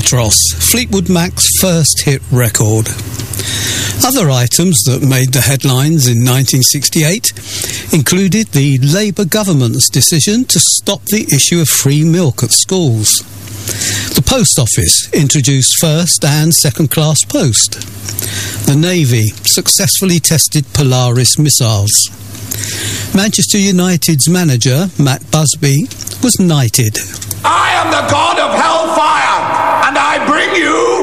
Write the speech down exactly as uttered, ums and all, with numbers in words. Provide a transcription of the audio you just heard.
Albatross, Fleetwood Mac's first hit record. Other items that made the headlines in nineteen sixty-eight included the Labour government's decision to stop the issue of free milk at schools. The Post Office introduced first and second class post. The Navy successfully tested Polaris missiles. Manchester United's manager, Matt Busby, was knighted. I am the god of hellfire, and I bring you